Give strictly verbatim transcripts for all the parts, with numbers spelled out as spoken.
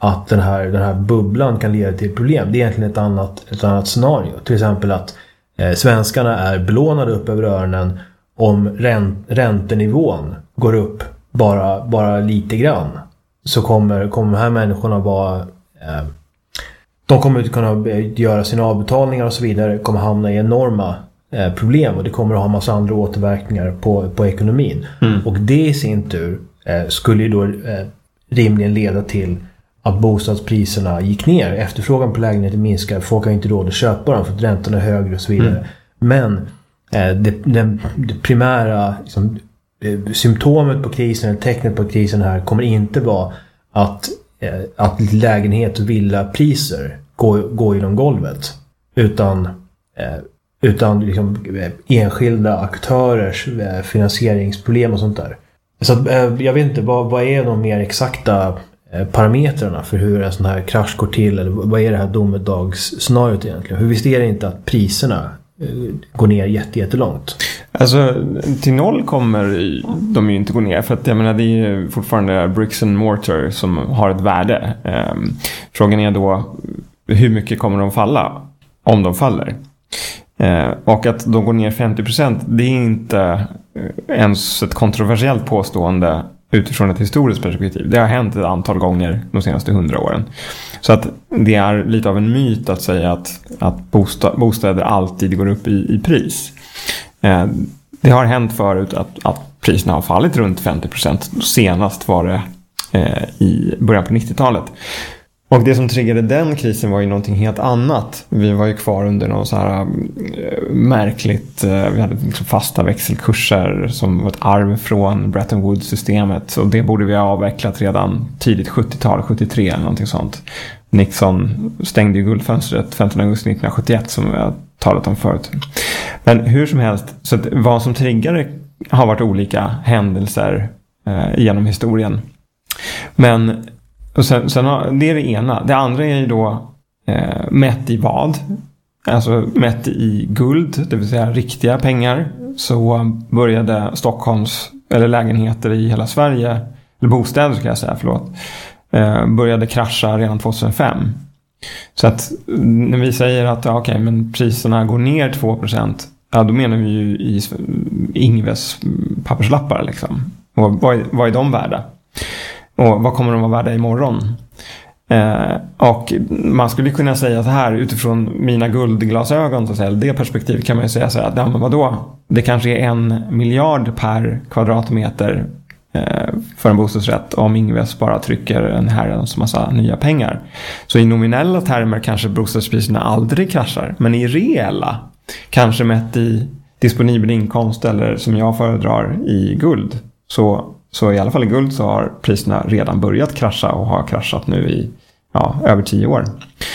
att den här, den här bubblan kan leda till problem. Det är egentligen ett annat, ett annat scenario. Till exempel att eh, svenskarna är belånade upp över öronen om ränt, räntenivån går upp bara, bara lite grann. Så kommer, kommer de här människorna vara... Eh, de kommer inte kunna göra sina avbetalningar och så vidare. Kommer hamna i enorma eh, problem. Och det kommer att ha en massa andra återverkningar på, på ekonomin. Mm. Och det i sin tur eh, skulle ju då eh, rimligen leda till att bostadspriserna gick ner. Efterfrågan på lägenheter minskar. Folk har inte råd att köpa dem för att räntorna är högre och så vidare. Mm. Men eh, det, det, det primära liksom, eh, symptomet på krisen, eller tecknet på krisen här kommer inte vara att, eh, att lägenhet- och villapriser går, går genom golvet. Utan, eh, utan liksom, eh, enskilda aktörers eh, finansieringsproblem och sånt där. Så att, eh, jag vet inte, vad, vad är de mer exakta parametrarna för hur en sån här krasch går till, eller vad är det här domedagsscenariot egentligen? För visst är det inte att priserna går ner jätte, jättelångt? Alltså till noll kommer de ju inte gå ner, för att jag menar det är ju fortfarande bricks and mortar som har ett värde. Frågan är då hur mycket kommer de falla om de faller? Och att de går ner femtio procent, det är inte ens ett kontroversiellt påstående utifrån ett historiskt perspektiv. Det har hänt ett antal gånger de senaste hundra åren. Så att det är lite av en myt att säga att, att bosta, bostäder alltid går upp i, i pris. Eh, det har hänt förut att, att priserna har fallit runt femtio procent. Senast var det eh, i början på nittiotalet. Och det som triggade den krisen var ju någonting helt annat. Vi var ju kvar under någon så här äh, märkligt, äh, vi hade liksom fasta växelkurser som var ett arv från Bretton Woods-systemet. Och det borde vi ha avvecklat redan tidigt sjuttiotal, sjuttiotre eller någonting sånt. Nixon stängde ju guldfönstret femtonde augusti nittonhundrasjuttioett som vi har talat om förut. Men hur som helst, så att vad som triggade har varit olika händelser äh, genom historien. Men... Och sen, sen har, det är det ena. Det andra är ju då eh, mätt i vad? Alltså mätt i guld, det vill säga riktiga pengar. Så började Stockholms, eller lägenheter i hela Sverige, eller bostäder ska jag säga, förlåt, eh, började krascha redan tjugohundrafem. Så att när vi säger att ja, okej, men priserna går ner två procent, ja, då menar vi ju i Ingves papperslappar liksom. Och vad är, vad är de värda? Och vad kommer de att vara värda imorgon? Eh, och man skulle kunna säga så här utifrån mina guldglasögon, så att säga, det perspektivet kan man ju säga så här, ja, men vadå? Det kanske är en miljard per kvadratmeter eh, för en bostadsrätt om Ingves bara trycker en herrans massa nya pengar. Så i nominella termer kanske bostadspriserna aldrig kraschar, men i reella, kanske mätt i disponibel inkomst eller som jag föredrar i guld, så Så i alla fall i guld så har priserna redan börjat krascha och har kraschat nu i ja, över tio år.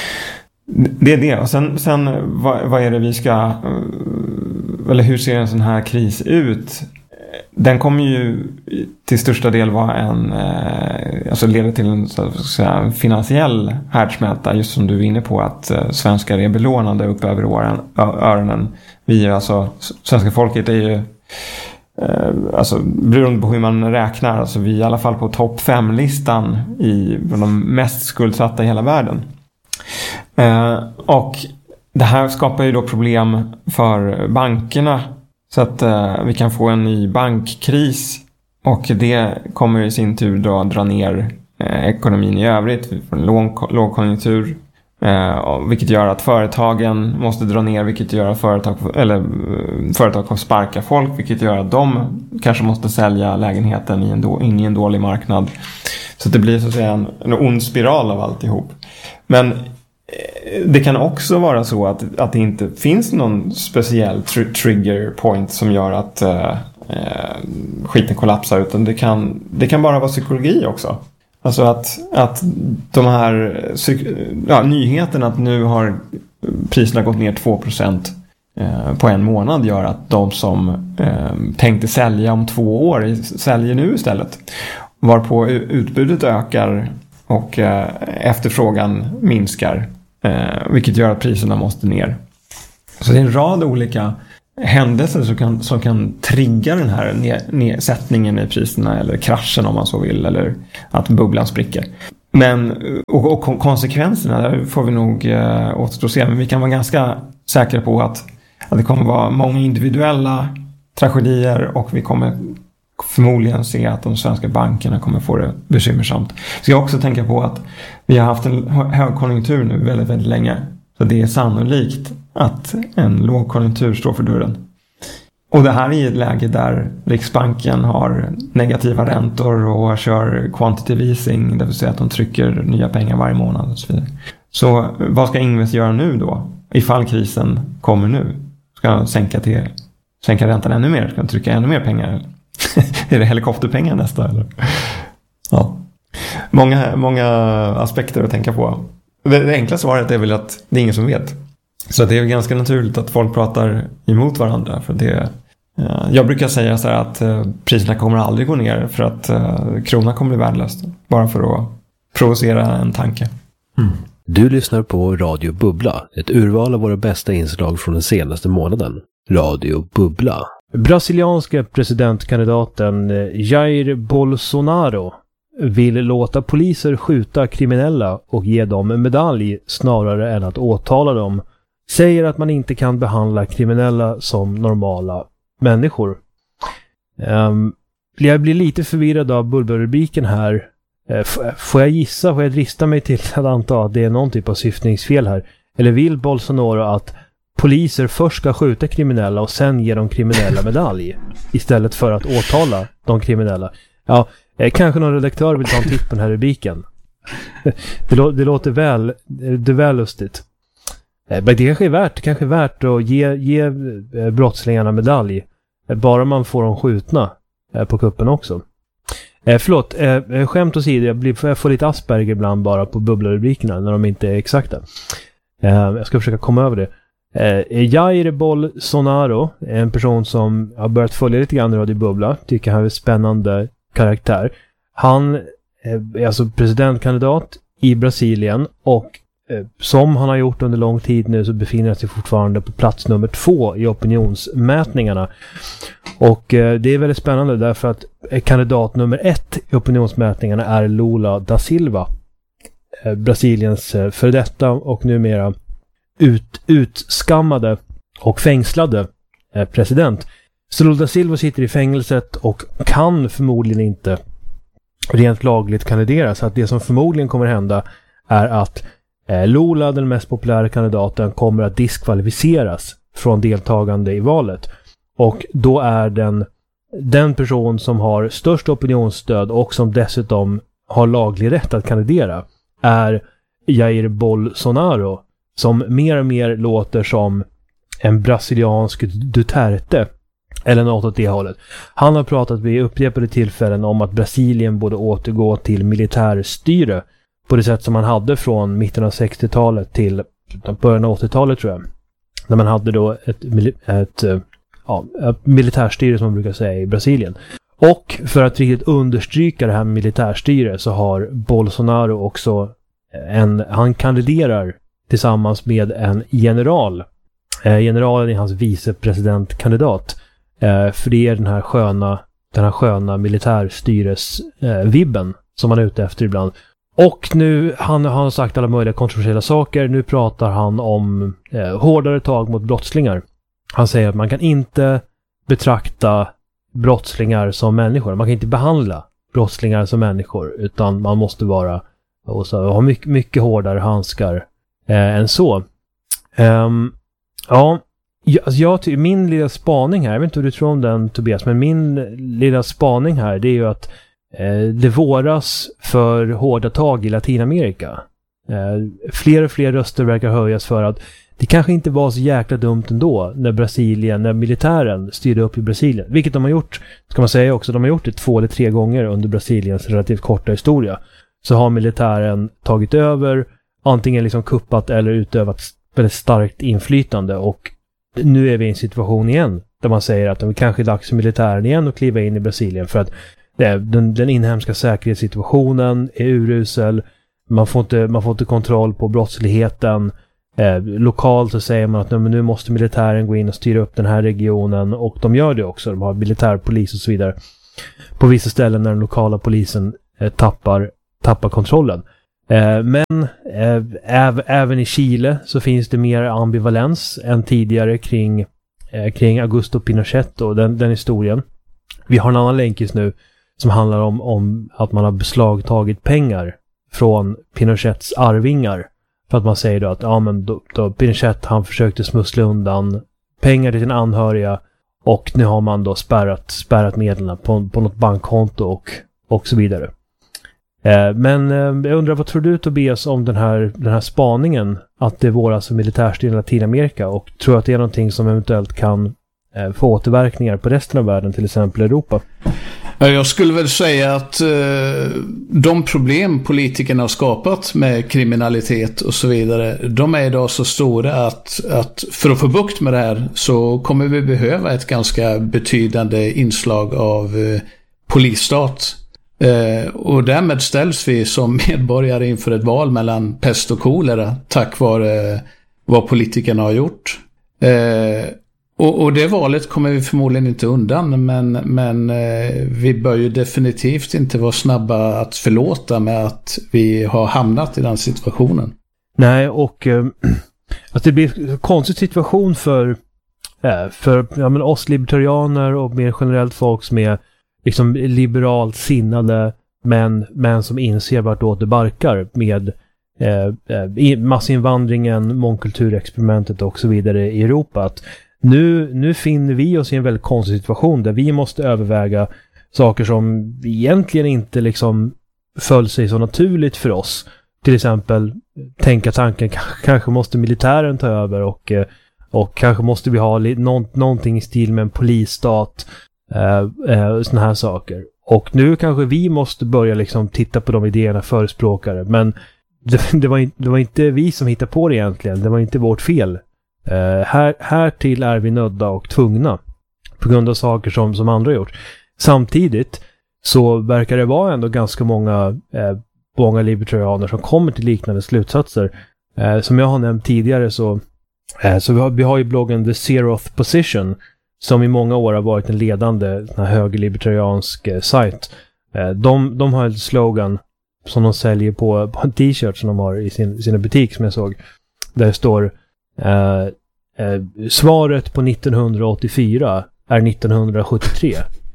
Det är det. Och sen, sen vad, vad är det vi ska... Eller hur ser en sån här kris ut? Den kommer ju till största del vara en... Alltså leda till en, så att säga, en finansiell härdsmälta. Just som du är inne på att svenskar är belånade upp över åren, öronen. Vi är alltså... Svenska folket är ju... Alltså beroende på hur man räknar, alltså vi är i alla fall på topp fem-listan i de mest skuldsatta i hela världen. Eh, och det här skapar ju då problem för bankerna, så att eh, vi kan få en ny bankkris, och det kommer i sin tur då dra ner eh, ekonomin i övrigt. Vi får en låg, lågkonjunktur. Eh, vilket gör att företagen måste dra ner, vilket gör att företag, eller, företag får sparka folk, vilket gör att de kanske måste sälja lägenheten i en då, in i en dålig marknad. Så det blir så att säga en, en ond spiral av alltihop. Men eh, det kan också vara så att, att det inte finns någon speciell tr- trigger point som gör att eh, eh, skiten kollapsar, utan det kan, det kan bara vara psykologi också. Alltså att, att de här ja, nyheterna att nu har priserna gått ner två procent eh, på en månad gör att de som eh, tänkte sälja om två år säljer nu istället. Varpå utbudet ökar och eh, efterfrågan minskar, eh, vilket gör att priserna måste ner. Så det är en rad olika händelser som kan, som kan trigga den här nedsättningen i priserna, eller kraschen om man så vill, eller att bubblan spricker. Men, och, och konsekvenserna där får vi nog eh, återstå att se. Men vi kan vara ganska säkra på att, att det kommer vara många individuella tragedier och vi kommer förmodligen se att de svenska bankerna kommer få det bekymmersamt. Så jag också tänka på att vi har haft en högkonjunktur nu väldigt, väldigt länge. Så det är sannolikt att en lågkonjunktur står för dörren. Och det här är ett läge där Riksbanken har negativa räntor och kör quantitative easing, det vill säga att de trycker nya pengar varje månad och så vidare. Så vad ska Ingves göra nu då? Ifall krisen kommer nu? Ska han sänka, till, sänka räntan ännu mer? Ska han trycka ännu mer pengar? Är det helikopterpengar nästa? Eller? Ja. Många, många aspekter att tänka på. Det enkla svaret är väl att det är ingen som vet. Så det är ganska naturligt att folk pratar emot varandra. För det, jag brukar säga så här att priserna kommer aldrig gå ner för att kronan kommer bli värdelöst. Bara för att provocera en tanke. Mm. Du lyssnar på Radio Bubbla, ett urval av våra bästa inslag från den senaste månaden. Radio Bubbla. Brasilianska presidentkandidaten Jair Bolsonaro vill låta poliser skjuta kriminella och ge dem en medalj snarare än att åtala dem. Säger att man inte kan behandla kriminella som normala människor. Um, jag blir lite förvirrad av bubbelrubriken här. Uh, f- får jag gissa, får jag drista mig till att anta att det är någon typ av syftningsfel här? Eller vill Bolsonaro att poliser först ska skjuta kriminella och sen ge de kriminella medalj istället för att åtala de kriminella? Ja, eh, kanske någon redaktör vill ta en titt på den här rubriken. det, lå- det låter väl, det är väl lustigt. Men det kanske är värt, kanske är värt att ge, ge brottslingarna medalj. Bara man får dem skjutna på kuppen också. Eh, förlåt, eh, skämt åsido, jag, blir, jag får lite Asperger ibland bara på bubblarubrikerna när de inte är exakta. Eh, jag ska försöka komma över det. Eh, Jair Bolsonaro är en person som har börjat följa lite grann i Radio Bubbla. Tycker han är en spännande karaktär. Han eh, är alltså presidentkandidat i Brasilien och som han har gjort under lång tid nu så befinner han sig fortfarande på plats nummer två i opinionsmätningarna. Och eh, det är väldigt spännande därför att kandidat nummer ett i opinionsmätningarna är Lula da Silva. Eh, Brasiliens eh, för detta och numera ut, utskammade och fängslade eh, president. Så Lula da Silva sitter i fängelset och kan förmodligen inte rent lagligt kandidera. Så att det som förmodligen kommer hända är att Lula, den mest populära kandidaten, kommer att diskvalificeras från deltagande i valet. Och då är den, den person som har störst opinionsstöd och som dessutom har laglig rätt att kandidera är Jair Bolsonaro, som mer och mer låter som en brasiliansk Duterte eller något åt det hållet. Han har pratat vid upprepade tillfällen om att Brasilien borde återgå till militärstyre på det sätt som man hade från mitten av sextiotalet till början av åttiotalet tror jag. När man hade då ett, ett, ja, ett militärstyre som man brukar säga i Brasilien. Och för att riktigt understryka det här med militärstyre så har Bolsonaro också en, han kandiderar tillsammans med en general. Eh, generalen är hans vicepresidentkandidat. Eh, för det är den här sköna, den här sköna militärstyres-vibben eh, som man är ute efter ibland. Och nu, han, han har sagt alla möjliga kontroversiella saker. Nu pratar han om eh, hårdare tag mot brottslingar. Han säger att man kan inte betrakta brottslingar som människor. Man kan inte behandla brottslingar som människor. Utan man måste vara och så, ha mycket, mycket hårdare handskar eh, än så. Um, ja, alltså jag, min lilla spaning här, jag vet inte hur du tror om den Tobias, men min lilla spaning här det är ju att det våras för hårda tag i Latinamerika. Fler och fler röster verkar höjas för att det kanske inte var så jäkla dumt ändå när Brasilien, när militären styrde upp i Brasilien. Vilket de har gjort, ska man säga också, de har gjort det två eller tre gånger under Brasiliens relativt korta historia. Så har militären tagit över, antingen liksom kuppat eller utövat väldigt starkt inflytande. Och nu är vi i en situation igen där man säger att det kanske är dags för militären igen att kliva in i Brasilien för att Den, den inhemska säkerhetssituationen är urusel. Man får inte, man får inte kontroll på brottsligheten. Eh, lokalt så säger man att nu, nu måste militären gå in och styra upp den här regionen. Och de gör det också. De har militärpolis och så vidare. På vissa ställen när den lokala polisen eh, tappar, tappar kontrollen. Eh, men eh, äv, även i Chile så finns det mer ambivalens än tidigare kring, eh, kring Augusto Pinochet och den, den historien. Vi har en annan länkis nu som handlar om, om att man har beslagtagit pengar från Pinochets arvingar. För att man säger då att ja, men då, då Pinochet han försökte smussla undan pengar till sina anhöriga och nu har man då spärrat, spärrat medlen på, på något bankkonto och, och så vidare. Eh, men eh, jag undrar, vad tror du Tobias om den här, den här spaningen att det var alltså militärstyr i Latinamerika, och tror att det är någonting som eventuellt kan eh, få återverkningar på resten av världen, till exempel Europa? Jag skulle väl säga att eh, de problem politikerna har skapat med kriminalitet och så vidare, de är idag så stora att, att för att få bukt med det här så kommer vi behöva ett ganska betydande inslag av eh, polisstat. Eh, och därmed ställs vi som medborgare inför ett val mellan pest och kolera tack vare eh, vad politikerna har gjort. Eh, Och, och det valet kommer vi förmodligen inte undan, men, men eh, vi bör ju definitivt inte vara snabba att förlåta med att vi har hamnat i den situationen. Nej, och eh, att det blir en konstig situation för, eh, för ja, men oss libertarianer och mer generellt folk som är liksom liberalt sinnade, men, men som inser vartåt det barkar med eh, massinvandringen, mångkulturexperimentet och så vidare i Europa. Att Nu, nu finner vi oss i en väldigt konstig situation där vi måste överväga saker som egentligen inte liksom föll sig så naturligt för oss. Till exempel tänka tanken, kanske måste militären ta över och, och kanske måste vi ha nå, någonting i stil med en polisstat, eh, eh, såna här saker. Och nu kanske vi måste börja liksom titta på de idéerna förespråkare, men det, det, var, det var inte vi som hittade på det egentligen, det var inte vårt fel. Uh, här, här till är vi nödda och tvungna på grund av saker som, som andra gjort. Samtidigt så verkar det vara ändå ganska många, eh, många libertarianer som kommer till liknande slutsatser. Eh, som jag har nämnt tidigare så, eh, så vi, har, vi har ju bloggen The Zeroth Position som i många år har varit en ledande högerlibertariansk eh, sajt. Eh, de, de har en slogan som de säljer på, på en t-shirt som de har i sin, sina butik som jag såg. Där det står Uh, uh, svaret på nittonhundraåttiofyra är nittonhundrasjuttiotre.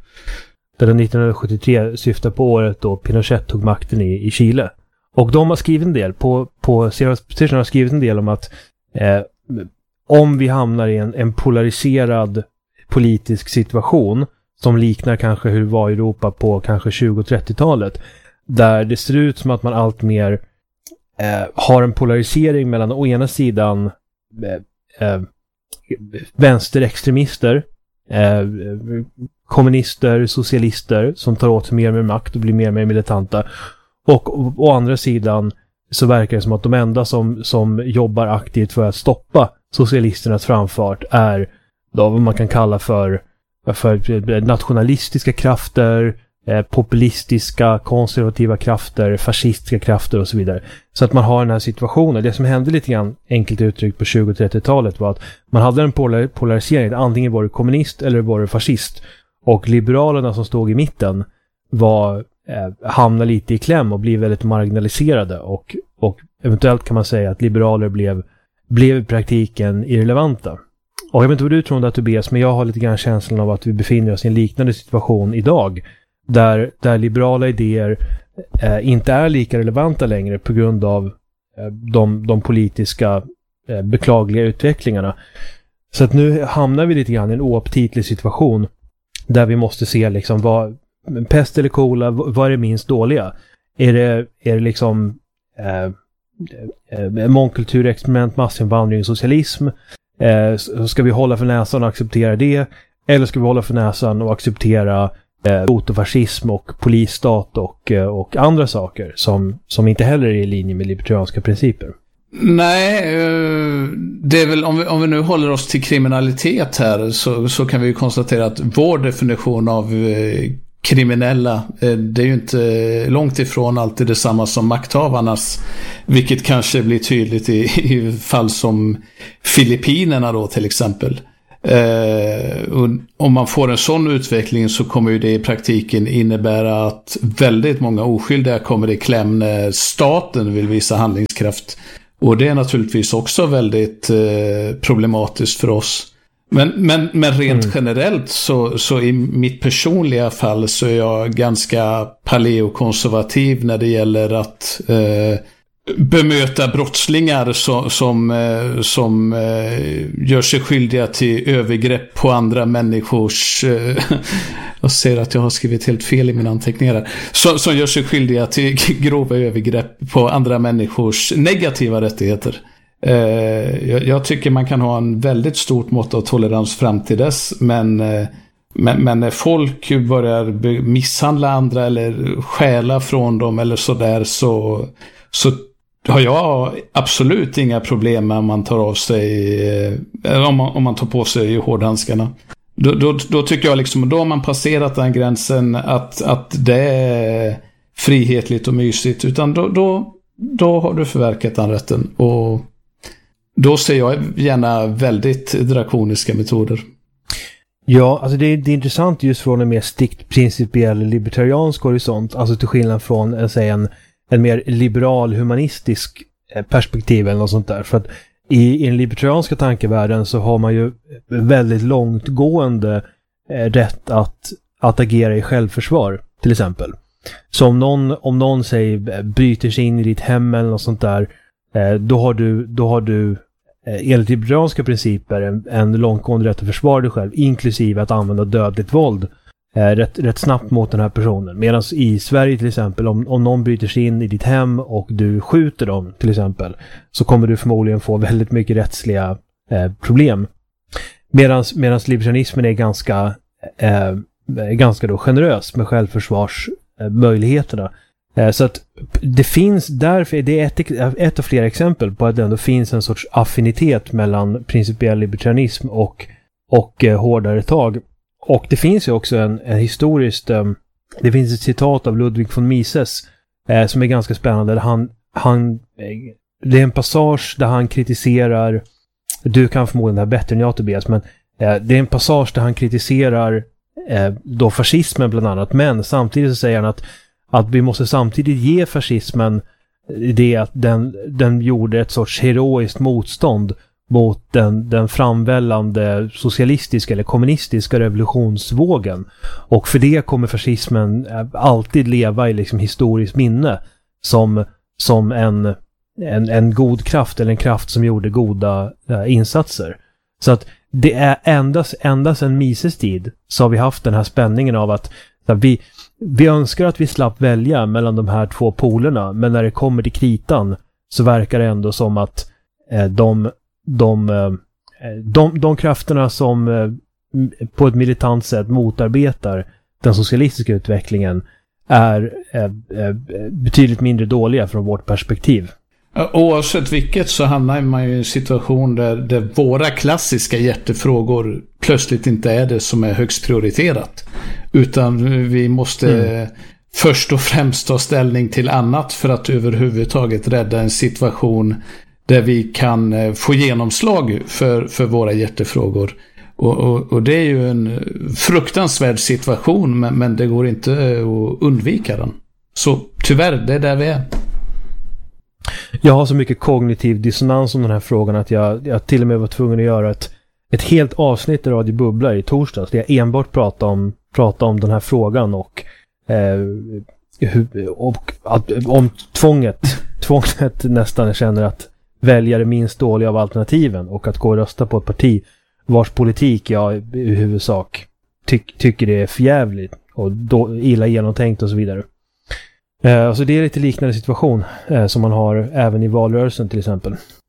Där nittonhundrasjuttiotre syftar på året då Pinochet tog makten i, i Chile. Och de har skrivit en del på, på Zeroth Position har skrivit en del om att uh, om vi hamnar i en, en polariserad politisk situation som liknar kanske hur det var i Europa på kanske tjugo- och trettiotalet, där det ser ut som att man allt mer uh, har en polarisering mellan å ena sidan Eh, eh, vänsterextremister, eh, kommunister, socialister som tar åt sig mer och mer makt och blir mer och mer militanta, och å, å andra sidan så verkar det som att de enda som, som jobbar aktivt för att stoppa socialisternas framfart är då vad man kan kalla för, för nationalistiska krafter, eh, populistiska, konservativa krafter, fascistiska krafter och så vidare. Så att man har den här situationen. Det som hände lite grann, enkelt uttryckt, på tjugo- och trettiotalet var att man hade en polar- polarisering. Antingen var det kommunist eller var det fascist. Och liberalerna som stod i mitten var, eh, hamnade lite i kläm och blev väldigt marginaliserade. Och, och eventuellt kan man säga att liberaler blev, blev i praktiken irrelevanta. Och jag vet inte vad du tror om det, Tobias, men jag har lite grann känslan av att vi befinner oss i en liknande situation idag. Där, där liberala idéer eh, inte är lika relevanta längre på grund av eh, de, de politiska eh, beklagliga utvecklingarna. Så att nu hamnar vi lite grann i en oaptitlig situation där vi måste se liksom vad, pest eller kola, vad är det minst dåliga? Är det, är det liksom eh, eh, mångkulturexperiment, massinvandring, socialism? Eh, ska vi hålla för näsan och acceptera det? Eller ska vi hålla för näsan och acceptera fotofascism och polisstat och, och andra saker som, som inte heller är i linje med libertarianska principer? Nej, det är väl om vi, om vi nu håller oss till kriminalitet här så, så kan vi ju konstatera att vår definition av kriminella, det är ju inte långt ifrån alltid detsamma som makthavarnas, vilket kanske blir tydligt i, i fall som Filippinerna då till exempel. Eh, och om man får en sån utveckling så kommer ju det i praktiken innebära att väldigt många oskyldiga kommer i kläm när staten vill visa handlingskraft. Och det är naturligtvis också väldigt eh, problematiskt för oss. Men, men, men rent mm. generellt så, så i mitt personliga fall så är jag ganska paleokonservativ när det gäller att eh, bemöta brottslingar som, som, eh, som eh, gör sig skyldiga till övergrepp på andra människors... Eh, jag ser att jag har skrivit helt fel i mina anteckningar. Som, som gör sig skyldiga till grova övergrepp på andra människors negativa rättigheter. Eh, jag, jag tycker man kan ha en väldigt stort mått av tolerans fram till dess, men, eh, men, men när folk börjar misshandla andra eller stjäla från dem eller sådär, så, så har jag absolut inga problem med om man tar av sig eh, om, man, om man tar på sig hårdhandskarna. Då, då, då tycker jag liksom, då har man passerat den gränsen att, att det är frihetligt och mysigt, utan då, då, då har du förverkat den rätten. Och då ser jag gärna väldigt drakoniska metoder. Ja, alltså det är, det är intressant just från en mer strikt principiell libertariansk horisont, alltså till skillnad från en, säg, en, en mer liberal humanistisk perspektiv eller något sånt där. För att i, i den libertarianska tankevärlden så har man ju väldigt långtgående eh, rätt att, att agera i självförsvar, till exempel. Så om någon, om någon säger bryter sig in i ditt hem eller något sånt där, eh, då har du, då har du eh, enligt libertarianska principer en, en långtgående rätt att försvara dig själv, inklusive att använda dödligt våld eh, rätt, rätt snabbt mot den här personen. Medan i Sverige till exempel, om, om någon bryter sig in i ditt hem och du skjuter dem till exempel, så kommer du förmodligen få väldigt mycket rättsliga eh, problem. Medans, medans libertarianismen är ganska eh, ganska då generös med självförsvarsmöjligheterna. Eh, så att det finns därför, det är ett, ett av flera exempel på att det ändå finns en sorts affinitet mellan principiell libertarianism och, och eh, hårdare tag. Och det finns ju också en, en historiskt, eh, det finns ett citat av Ludwig von Mises eh, som är ganska spännande. Där han, han, eh, det är en passage där han kritiserar, du kan förmodligen det här bättre än jag, Tobias, men eh, det är en passage där han kritiserar eh, då fascismen bland annat, men samtidigt så säger han att, att vi måste samtidigt ge fascismen det att den, den gjorde ett sorts heroiskt motstånd mot den, den framvällande socialistiska eller kommunistiska revolutionsvågen. Och för det kommer fascismen alltid leva i liksom historiskt minne som, som en, en, en god kraft eller en kraft som gjorde goda äh, insatser. Så att det är endast, endast en Mises tid så har vi haft den här spänningen av att, att vi, vi önskar att vi slapp välja mellan de här två polerna, men när det kommer till kritan så verkar det ändå som att eh, de De, de, de krafterna som på ett militant sätt motarbetar den socialistiska utvecklingen är betydligt mindre dåliga från vårt perspektiv. Oavsett vilket så hamnar man ju i en situation där, där våra klassiska hjärtefrågor plötsligt inte är det som är högst prioriterat. Utan vi måste mm. först och främst ta ställning till annat för att överhuvudtaget rädda en situation där vi kan få genomslag för, för våra hjärtefrågor. Och, och, och det är ju en fruktansvärd situation, men, men det går inte att undvika den. Så tyvärr, det är där vi är. Jag har så mycket kognitiv dissonans om den här frågan att jag, jag till och med var tvungen att göra ett, ett helt avsnitt i Radio Bubbla i torsdags där jag enbart pratade om, pratade om den här frågan och, eh, hur, och att, om tvånget. Tvånget nästan känner att välja det minst dåliga av alternativen och att gå och rösta på ett parti vars politik jag i huvudsak ty- tycker det är förjävligt och då, illa genomtänkt och så vidare. Eh, så det är lite liknande situation eh, som man har även i valrörelsen till exempel.